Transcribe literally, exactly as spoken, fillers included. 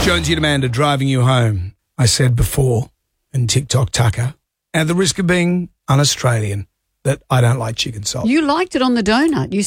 Jonesy and Amanda driving you home. I said before, and TikTok Tucker, at the risk of being un-Australian, that I don't like chicken salt. You liked it on the donut. You